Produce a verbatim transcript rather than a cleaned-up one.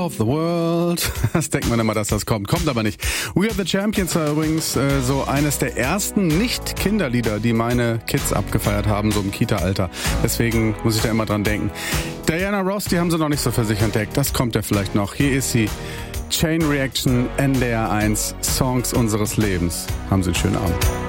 of the world. Das denkt man immer, dass das kommt. Kommt aber nicht. We Are the Champions war übrigens äh, so eines der ersten Nicht-Kinderlieder, die meine Kids abgefeiert haben, so im Kita-Alter. Deswegen muss ich da immer dran denken. Diana Ross, die haben sie noch nicht so für sich entdeckt. Das kommt ja vielleicht noch. Hier ist sie. Chain Reaction, N D R eins, Songs unseres Lebens. Haben Sie einen schönen Abend.